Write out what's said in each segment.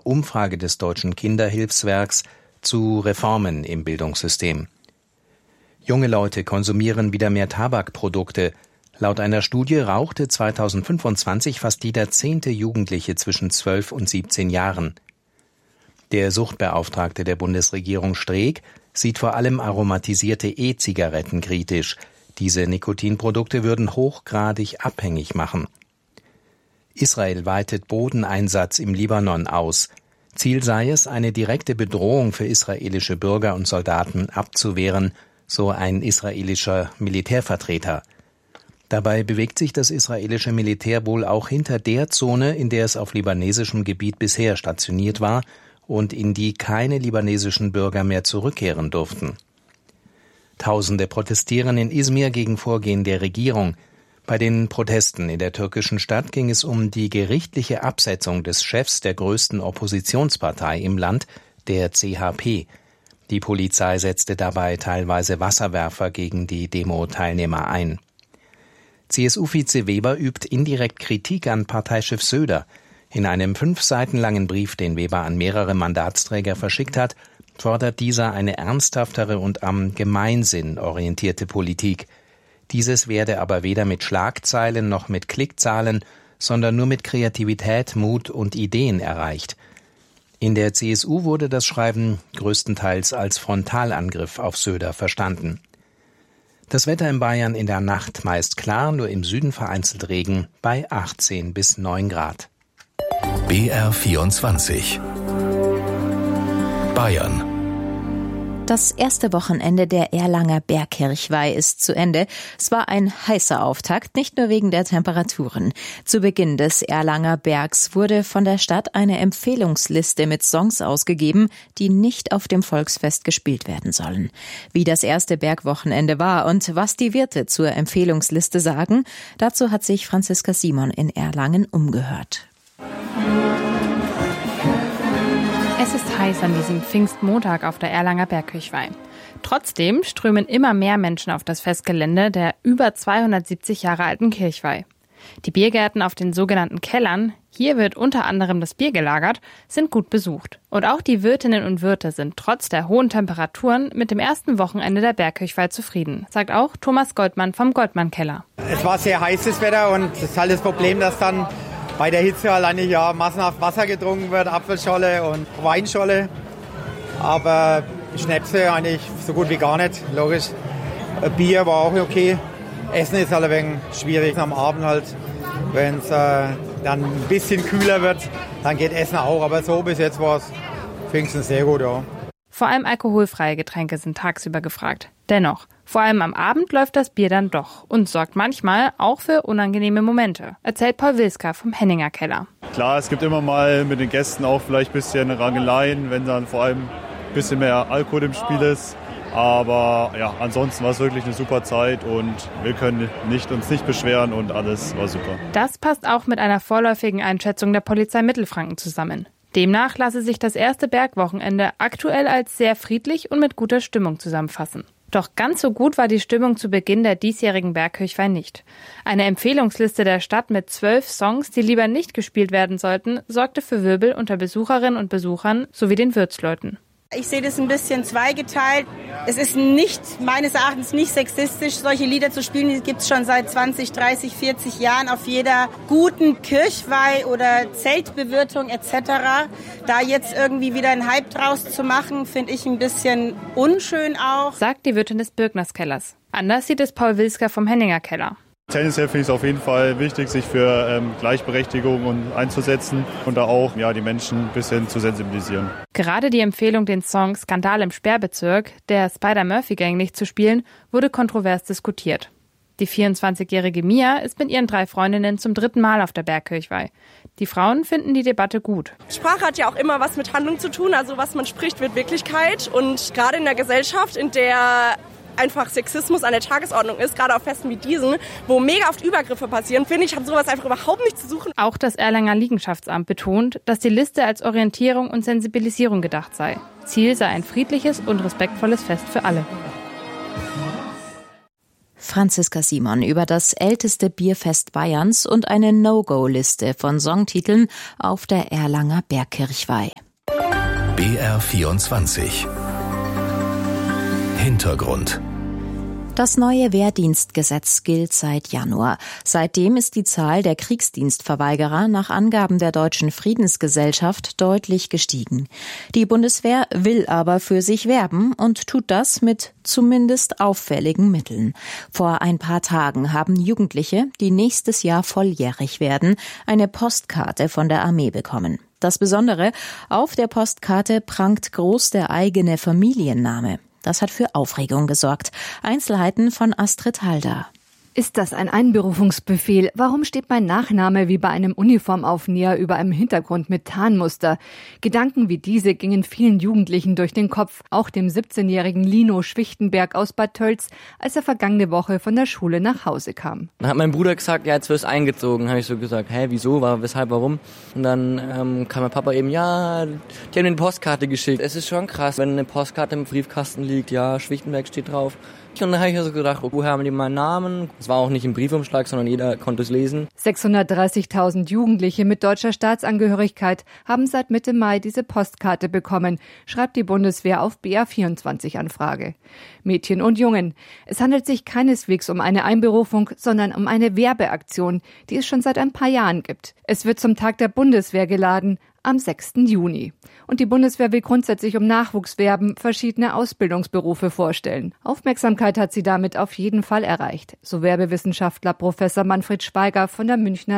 einer Umfrage des Deutschen Kinderhilfswerks zu Reformen im Bildungssystem. Junge Leute konsumieren wieder mehr Tabakprodukte. Laut einer Studie rauchte 2025 fast jeder 10. Jugendliche zwischen 12 und 17 Jahren. Der Suchtbeauftragte der Bundesregierung Streeck sieht vor allem aromatisierte E-Zigaretten kritisch. Diese Nikotinprodukte würden hochgradig abhängig machen. Israel weitet Bodeneinsatz im Libanon aus. Ziel sei es, eine direkte Bedrohung für israelische Bürger und Soldaten abzuwehren, so ein israelischer Militärvertreter. Dabei bewegt sich das israelische Militär wohl auch hinter der Zone, in der es auf libanesischem Gebiet bisher stationiert war und in die keine libanesischen Bürger mehr zurückkehren durften. Tausende protestieren in Izmir gegen Vorgehen der Regierung. Bei den Protesten in der türkischen Stadt ging es um die gerichtliche Absetzung des Chefs der größten Oppositionspartei im Land, der CHP. Die Polizei setzte dabei teilweise Wasserwerfer gegen die Demo-Teilnehmer ein. CSU-Vize Weber übt indirekt Kritik an Parteichef Söder. In einem 5 Seiten langen Brief, den Weber an mehrere Mandatsträger verschickt hat, fordert dieser eine ernsthaftere und am Gemeinsinn orientierte Politik. Dieses werde aber weder mit Schlagzeilen noch mit Klickzahlen, sondern nur mit Kreativität, Mut und Ideen erreicht. In der CSU wurde das Schreiben größtenteils als Frontalangriff auf Söder verstanden. Das Wetter in Bayern in der Nacht meist klar, nur im Süden vereinzelt Regen bei 18 bis 9 Grad. BR24 Bayern. Das erste Wochenende der Erlanger Bergkirchweih ist zu Ende. Es war ein heißer Auftakt, nicht nur wegen der Temperaturen. Zu Beginn des Erlanger Bergs wurde von der Stadt eine Empfehlungsliste mit Songs ausgegeben, die nicht auf dem Volksfest gespielt werden sollen. Wie das erste Bergwochenende war und was die Wirte zur Empfehlungsliste sagen, dazu hat sich Franziska Simon in Erlangen umgehört. Es ist heiß an diesem Pfingstmontag auf der Erlanger Bergkirchweih. Trotzdem strömen immer mehr Menschen auf das Festgelände der über 270 Jahre alten Kirchweih. Die Biergärten auf den sogenannten Kellern, hier wird unter anderem das Bier gelagert, sind gut besucht. Und auch die Wirtinnen und Wirte sind trotz der hohen Temperaturen mit dem ersten Wochenende der Bergkirchweih zufrieden, sagt auch Thomas Goldmann vom Goldmann Keller. Es war sehr heißes Wetter und es ist halt das Problem, dass dann bei der Hitze alleine ja massenhaft Wasser getrunken wird, Apfelscholle und Weinscholle. Aber Schnäpse eigentlich so gut wie gar nicht, logisch. Bier war auch okay. Essen ist halt ein wenig schwierig am Abend halt. Wenn es dann ein bisschen kühler wird, dann geht Essen auch. Aber so bis jetzt war es Pfingsten sehr gut, ja. Vor allem alkoholfreie Getränke sind tagsüber gefragt. Dennoch, vor allem am Abend läuft das Bier dann doch und sorgt manchmal auch für unangenehme Momente, erzählt Paul Wilska vom Henninger Keller. Klar, es gibt immer mal mit den Gästen auch vielleicht ein bisschen Rangeleien, wenn dann vor allem ein bisschen mehr Alkohol im Spiel ist. Aber ja, ansonsten war es wirklich eine super Zeit und wir können uns nicht beschweren und alles war super. Das passt auch mit einer vorläufigen Einschätzung der Polizei Mittelfranken zusammen. Demnach lasse sich das erste Bergwochenende aktuell als sehr friedlich und mit guter Stimmung zusammenfassen. Doch ganz so gut war die Stimmung zu Beginn der diesjährigen Bergkirchweih nicht. Eine Empfehlungsliste der Stadt mit 12 Songs, die lieber nicht gespielt werden sollten, sorgte für Wirbel unter Besucherinnen und Besuchern sowie den Wirtsleuten. Ich sehe das ein bisschen zweigeteilt. Es ist meines Erachtens nicht sexistisch, solche Lieder zu spielen. Die gibt es schon seit 20, 30, 40 Jahren auf jeder guten Kirchweih oder Zeltbewirtung etc. Da jetzt irgendwie wieder einen Hype draus zu machen, finde ich ein bisschen unschön auch. Sagt die Wirtin des Birkners Kellers. Anders sieht es Paul Wilska vom Henninger Keller. Tendenziell finde ich es auf jeden Fall wichtig, sich für Gleichberechtigung einzusetzen und da auch die Menschen ein bisschen zu sensibilisieren. Gerade die Empfehlung, den Song Skandal im Sperrbezirk, der Spider-Murphy-Gang, nicht zu spielen, wurde kontrovers diskutiert. Die 24-jährige Mia ist mit ihren 3 Freundinnen zum 3. Mal auf der Bergkirchweih. Die Frauen finden die Debatte gut. Sprache hat ja auch immer was mit Handlung zu tun, also was man spricht, wird Wirklichkeit. Und gerade in der Gesellschaft, in der einfach Sexismus an der Tagesordnung ist, gerade auf Festen wie diesen, wo mega oft Übergriffe passieren, finde ich, hat sowas einfach überhaupt nicht zu suchen. Auch das Erlanger Liegenschaftsamt betont, dass die Liste als Orientierung und Sensibilisierung gedacht sei. Ziel sei ein friedliches und respektvolles Fest für alle. Franziska Simon über das älteste Bierfest Bayerns und eine No-Go-Liste von Songtiteln auf der Erlanger Bergkirchweih. BR24 Hintergrund. Das neue Wehrdienstgesetz gilt seit Januar. Seitdem ist die Zahl der Kriegsdienstverweigerer nach Angaben der Deutschen Friedensgesellschaft deutlich gestiegen. Die Bundeswehr will aber für sich werben und tut das mit zumindest auffälligen Mitteln. Vor ein paar Tagen haben Jugendliche, die nächstes Jahr volljährig werden, eine Postkarte von der Armee bekommen. Das Besondere, auf der Postkarte prangt groß der eigene Familienname. Das hat für Aufregung gesorgt. Einzelheiten von Astrid Halder. Ist das ein Einberufungsbefehl? Warum steht mein Nachname wie bei einem Uniformaufnäher über einem Hintergrund mit Tarnmuster? Gedanken wie diese gingen vielen Jugendlichen durch den Kopf, auch dem 17-jährigen Lino Schwichtenberg aus Bad Tölz, als er vergangene Woche von der Schule nach Hause kam. Dann hat mein Bruder gesagt, ja, jetzt wirst du eingezogen. Habe ich so gesagt, wieso, weshalb, warum? Und dann kam mein Papa eben, ja, die haben mir eine Postkarte geschickt. Es ist schon krass, wenn eine Postkarte im Briefkasten liegt, ja, Schwichtenberg steht drauf. Und dann habe ich also gedacht, woher haben die meinen Namen? Es war auch nicht im Briefumschlag, sondern jeder konnte es lesen. 630.000 Jugendliche mit deutscher Staatsangehörigkeit haben seit Mitte Mai diese Postkarte bekommen, schreibt die Bundeswehr auf BR24-Anfrage. Mädchen und Jungen. Es handelt sich keineswegs um eine Einberufung, sondern um eine Werbeaktion, die es schon seit ein paar Jahren gibt. Es wird zum Tag der Bundeswehr geladen, am 6. Juni. Und die Bundeswehr will grundsätzlich um Nachwuchs werben, verschiedene Ausbildungsberufe vorstellen. Aufmerksamkeit hat sie damit auf jeden Fall erreicht, so Werbewissenschaftler Professor Manfred Schweiger von der Münchner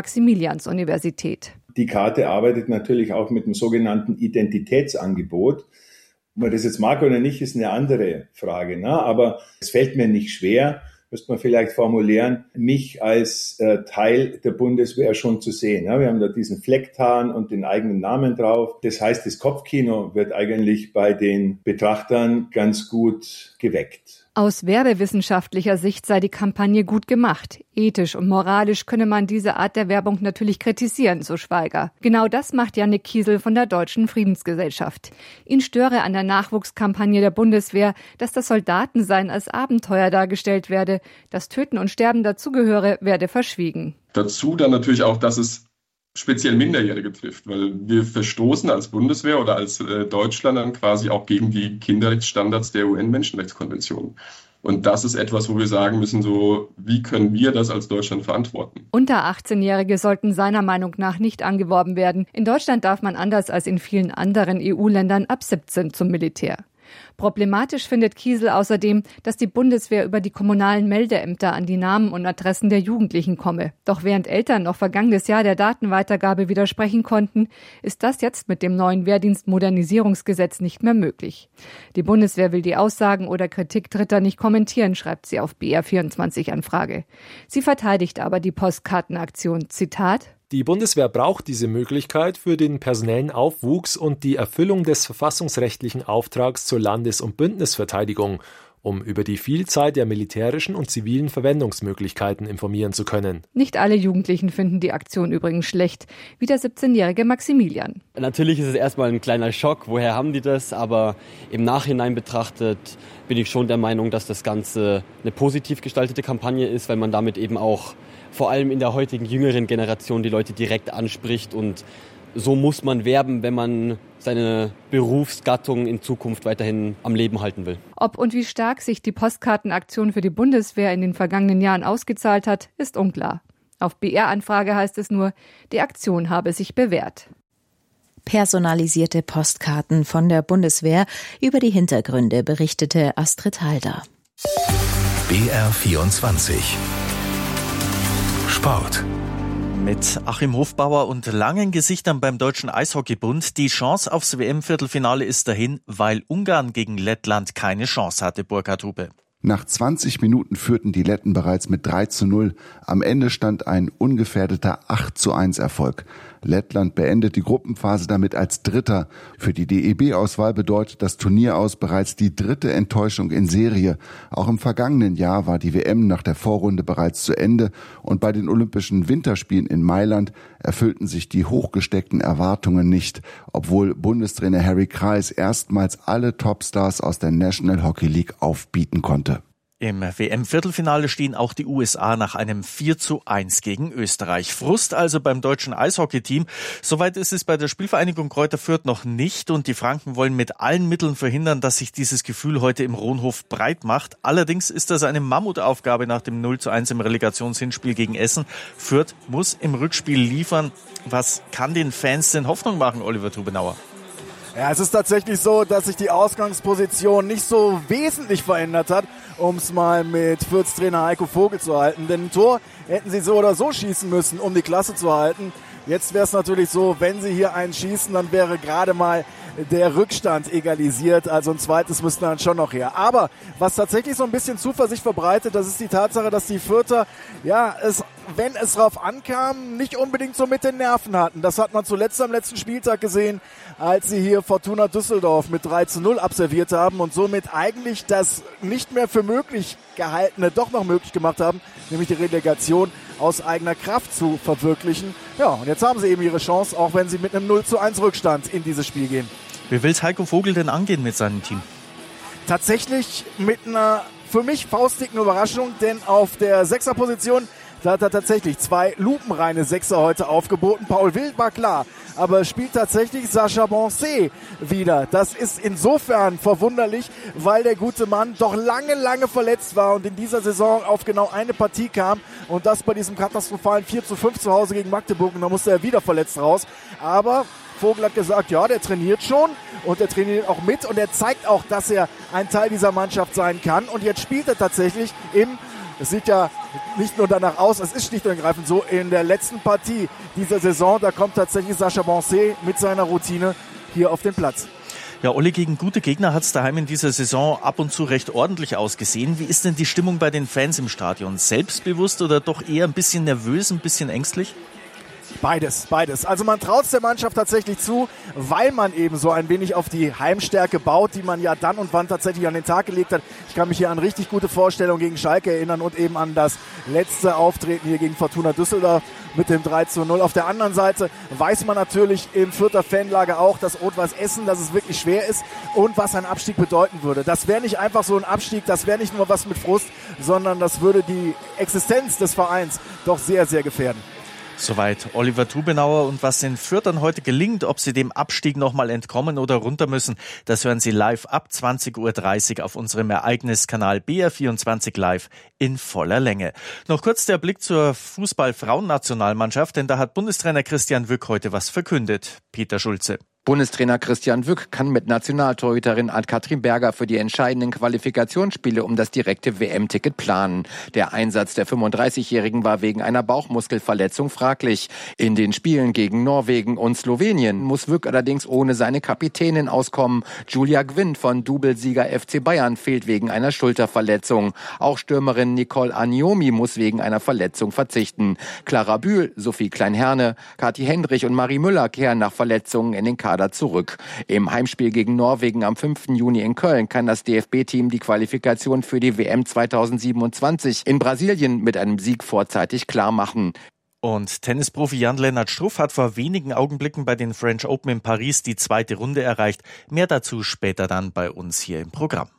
Ludwig-Maximilians-Universität. Die Karte arbeitet natürlich auch mit dem sogenannten Identitätsangebot. Ob man das jetzt mag oder nicht, ist eine andere Frage, ne? Aber es fällt mir nicht schwer, müsste man vielleicht formulieren, mich als Teil der Bundeswehr schon zu sehen. Ja, wir haben da diesen Flecktarn und den eigenen Namen drauf. Das heißt, das Kopfkino wird eigentlich bei den Betrachtern ganz gut geweckt. Aus werbewissenschaftlicher Sicht sei die Kampagne gut gemacht. Ethisch und moralisch könne man diese Art der Werbung natürlich kritisieren, so Schweiger. Genau das macht Jannik Kiesel von der Deutschen Friedensgesellschaft. Ihn störe an der Nachwuchskampagne der Bundeswehr, dass das Soldatensein als Abenteuer dargestellt werde, das Töten und Sterben dazugehöre, werde verschwiegen. Dazu dann natürlich auch, dass es speziell Minderjährige trifft, weil wir verstoßen als Bundeswehr oder als Deutschland dann quasi auch gegen die Kinderrechtsstandards der UN-Menschenrechtskonvention. Und das ist etwas, wo wir sagen müssen, so, wie können wir das als Deutschland verantworten? Unter 18-Jährige sollten seiner Meinung nach nicht angeworben werden. In Deutschland darf man anders als in vielen anderen EU-Ländern ab 17 zum Militär. Problematisch findet Kiesel außerdem, dass die Bundeswehr über die kommunalen Meldeämter an die Namen und Adressen der Jugendlichen komme. Doch während Eltern noch vergangenes Jahr der Datenweitergabe widersprechen konnten, ist das jetzt mit dem neuen Wehrdienstmodernisierungsgesetz nicht mehr möglich. Die Bundeswehr will die Aussagen oder Kritik Dritter nicht kommentieren, schreibt sie auf BR24-Anfrage. Sie verteidigt aber die Postkartenaktion. Zitat: Die Bundeswehr braucht diese Möglichkeit für den personellen Aufwuchs und die Erfüllung des verfassungsrechtlichen Auftrags zur Landes- und Bündnisverteidigung, um über die Vielzahl der militärischen und zivilen Verwendungsmöglichkeiten informieren zu können. Nicht alle Jugendlichen finden die Aktion übrigens schlecht, wie der 17-jährige Maximilian. Natürlich ist es erstmal ein kleiner Schock, woher haben die das, aber im Nachhinein betrachtet bin ich schon der Meinung, dass das Ganze eine positiv gestaltete Kampagne ist, weil man damit eben auch vor allem in der heutigen jüngeren Generation die Leute direkt anspricht, und so muss man werben, wenn man seine Berufsgattung in Zukunft weiterhin am Leben halten will. Ob und wie stark sich die Postkartenaktion für die Bundeswehr in den vergangenen Jahren ausgezahlt hat, ist unklar. Auf BR-Anfrage heißt es nur, die Aktion habe sich bewährt. Personalisierte Postkarten von der Bundeswehr. Über die Hintergründe berichtete Astrid Halder. BR24 Sport. Mit Achim Hofbauer und langen Gesichtern beim Deutschen Eishockeybund. Die Chance aufs WM-Viertelfinale ist dahin, weil Ungarn gegen Lettland keine Chance hatte, Burkhard Hupe. Nach 20 Minuten führten die Letten bereits mit 3:0. Am Ende stand ein ungefährdeter 8:1 Erfolg. Lettland beendet die Gruppenphase damit als Dritter. Für die DEB-Auswahl bedeutet das Turnier aus bereits die dritte Enttäuschung in Serie. Auch im vergangenen Jahr war die WM nach der Vorrunde bereits zu Ende, und bei den Olympischen Winterspielen in Mailand erfüllten sich die hochgesteckten Erwartungen nicht, obwohl Bundestrainer Harry Kreis erstmals alle Topstars aus der National Hockey League aufbieten konnte. Im WM-Viertelfinale stehen auch die USA nach einem 4:1 gegen Österreich. Frust also beim deutschen Eishockeyteam. Soweit ist es bei der Spielvereinigung Greuther Fürth noch nicht und die Franken wollen mit allen Mitteln verhindern, dass sich dieses Gefühl heute im Rohnhof breit macht. Allerdings ist das eine Mammutaufgabe nach dem 0:1 im Relegationshinspiel gegen Essen. Fürth muss im Rückspiel liefern. Was kann den Fans denn Hoffnung machen, Oliver Trubenauer? Ja, es ist tatsächlich so, dass sich die Ausgangsposition nicht so wesentlich verändert hat, um es mal mit Fürths Trainer Heiko Vogel zu halten. Denn ein Tor hätten sie so oder so schießen müssen, um die Klasse zu halten. Jetzt wäre es natürlich so, wenn sie hier einen schießen, dann wäre gerade mal der Rückstand egalisiert. Also ein zweites müsste dann schon noch her. Aber was tatsächlich so ein bisschen Zuversicht verbreitet, das ist die Tatsache, dass die Fürther, wenn es drauf ankam, nicht unbedingt so mit den Nerven hatten. Das hat man zuletzt am letzten Spieltag gesehen, als sie hier Fortuna Düsseldorf mit 3:0 absolviert haben und somit eigentlich das nicht mehr für möglich gehaltene doch noch möglich gemacht haben, nämlich die Relegation aus eigener Kraft zu verwirklichen. Ja, und jetzt haben sie eben ihre Chance, auch wenn sie mit einem 0:1 Rückstand in dieses Spiel gehen. Wie will es Heiko Vogel denn angehen mit seinem Team? Tatsächlich mit einer für mich faustdicken Überraschung, denn auf der Sechserposition, da hat er tatsächlich 2 lupenreine Sechser heute aufgeboten. Paul Wild war klar, aber spielt tatsächlich Sascha Bonset wieder. Das ist insofern verwunderlich, weil der gute Mann doch lange verletzt war und in dieser Saison auf genau eine Partie kam und das bei diesem katastrophalen 4:5 zu Hause gegen Magdeburg und da musste er wieder verletzt raus. Aber Vogel hat gesagt, ja, der trainiert schon und er trainiert auch mit und er zeigt auch, dass er ein Teil dieser Mannschaft sein kann und jetzt spielt er tatsächlich es sieht ja nicht nur danach aus, es ist schlicht und ergreifend so, in der letzten Partie dieser Saison, da kommt tatsächlich Sascha Bonset mit seiner Routine hier auf den Platz. Ja, Olli, gegen gute Gegner hat es daheim in dieser Saison ab und zu recht ordentlich ausgesehen. Wie ist denn die Stimmung bei den Fans im Stadion? Selbstbewusst oder doch eher ein bisschen nervös, ein bisschen ängstlich? Beides. Also man traut es der Mannschaft tatsächlich zu, weil man eben so ein wenig auf die Heimstärke baut, die man ja dann und wann tatsächlich an den Tag gelegt hat. Ich kann mich hier an richtig gute Vorstellungen gegen Schalke erinnern und eben an das letzte Auftreten hier gegen Fortuna Düsseldorf mit dem 3:0. Auf der anderen Seite weiß man natürlich im Fürther Fanlager auch, dass Rot-Weiß Essen, dass es wirklich schwer ist und was ein Abstieg bedeuten würde. Das wäre nicht einfach so ein Abstieg, das wäre nicht nur was mit Frust, sondern das würde die Existenz des Vereins doch sehr gefährden. Soweit Oliver Trubenauer und was den Fürthern heute gelingt, ob sie dem Abstieg nochmal entkommen oder runter müssen, das hören Sie live ab 20:30 Uhr auf unserem Ereigniskanal BR24 Live in voller Länge. Noch kurz der Blick zur Fußball-Frauennationalmannschaft, denn da hat Bundestrainer Christian Wück heute was verkündet. Peter Schulze. Bundestrainer Christian Wück kann mit Nationaltorhüterin Ann-Kathrin Berger für die entscheidenden Qualifikationsspiele um das direkte WM-Ticket planen. Der Einsatz der 35-Jährigen war wegen einer Bauchmuskelverletzung fraglich. In den Spielen gegen Norwegen und Slowenien muss Wück allerdings ohne seine Kapitänin auskommen. Julia Gwind von Doublesieger FC Bayern fehlt wegen einer Schulterverletzung. Auch Stürmerin Nicole Agnomi muss wegen einer Verletzung verzichten. Clara Bühl, Sophie Klein-Herne, Kathi Hendrich und Marie Müller kehren nach Verletzungen in den Kader zurück. Im Heimspiel gegen Norwegen am 5. Juni in Köln kann das DFB-Team die Qualifikation für die WM 2027 in Brasilien mit einem Sieg vorzeitig klar machen. Und Tennisprofi Jan-Lennart Struff hat vor wenigen Augenblicken bei den French Open in Paris die 2. Runde erreicht. Mehr dazu später dann bei uns hier im Programm.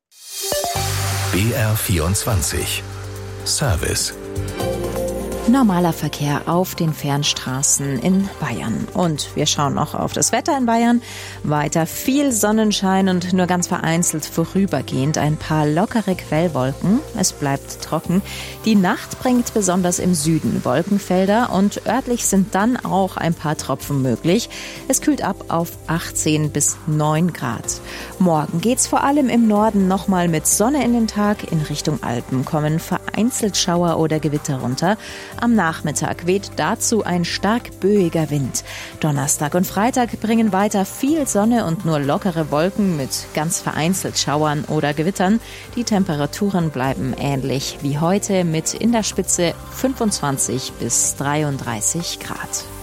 BR24 Service. Normaler Verkehr auf den Fernstraßen in Bayern. Und wir schauen noch auf das Wetter in Bayern. Weiter viel Sonnenschein und nur ganz vereinzelt vorübergehend ein paar lockere Quellwolken. Es bleibt trocken. Die Nacht bringt besonders im Süden Wolkenfelder und örtlich sind dann auch ein paar Tropfen möglich. Es kühlt ab auf 18 bis 9 Grad. Morgen geht's vor allem im Norden nochmal mit Sonne in den Tag. In Richtung Alpen kommen vereinzelt Schauer oder Gewitter runter. Am Nachmittag weht dazu ein stark böiger Wind. Donnerstag und Freitag bringen weiter viel Sonne und nur lockere Wolken mit ganz vereinzelt Schauern oder Gewittern. Die Temperaturen bleiben ähnlich wie heute mit in der Spitze 25 bis 33 Grad.